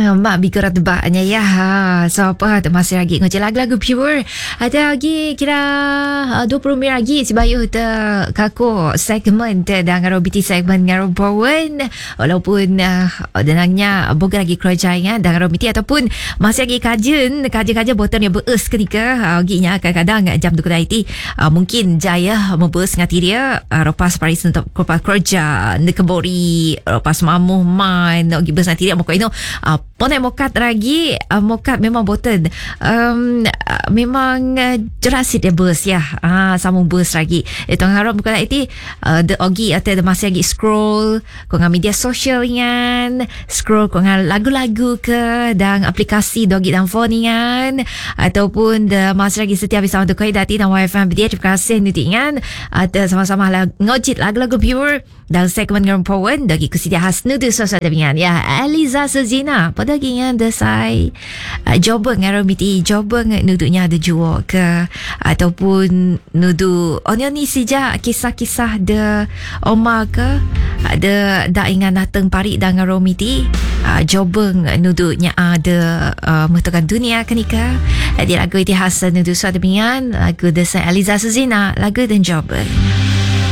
Mak bikar tebaknya ya. So apa masih lagi ngoceh lagu-lagu pure. Ada lagi kira 20 minit lagi sebayuh te kako segmen te dan ngaro BT segmen ngaro Bowen. Walaupun denangnya boga lagi kerajaan dan ngaro BT ataupun masih lagi kajian botol yang beres ketika ginya kadang-kadang jam tu kedai ti mungkin jaya memberes ngati dia lepas Paris untuk kerja nekebori lepas mamuh main nak pergi beres nanti dia mokok itu Ponai mokat lagi mokat memang boten memang jerasit dia bers ya sama bers lagi itu harap bukan itu the ogi atau masih lagi scroll kau dengan media sosial ngan scroll kau dengan lagu-lagu ke dan aplikasi dogi dan phone ngan ataupun masih lagi setiap bisa untuk kau dati dan wifi dia terima kasih nutingan ada sama-sama ngojit lagu-lagu pure dan segmen Ngerum Powen dagi kusidia khas nudu sosial dengan ya Eliza Sezina pada gingan desai joba ngarom iti joba nudunya ada juo ke ataupun nudu onioni sija kisah-kisah de oma ke ada dak ingan datang pari dan ngarom iti joba nudunya ada menentukan dunia kenika di lagu iti khas nudu sosial dengan lagu desai Eliza Sezina lagu dan joba